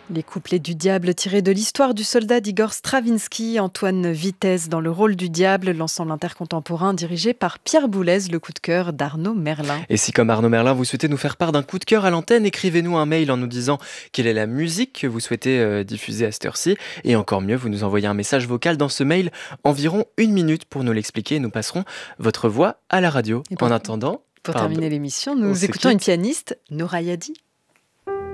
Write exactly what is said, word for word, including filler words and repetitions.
Les couplets du diable tirés de l'histoire du soldat d'Igor Stravinsky, Antoine Vitesse dans le rôle du diable, l'ensemble intercontemporain dirigé par Pierre Boulez, le coup de cœur d'Arnaud Merlin. Et si comme Arnaud Merlin, vous souhaitez nous faire part d'un coup de cœur à l'antenne, écrivez-nous un mail en nous disant quelle est la musique que vous souhaitez euh, diffuser à cette heure-ci. Et encore mieux, vous nous envoyez un message vocal dans ce mail, environ une minute pour nous l'expliquer et nous passerons votre voix à la radio. Et pour, en attendant... pour pardon, terminer l'émission, on nous se écoutons une quitte. pianiste, Nora Yadi.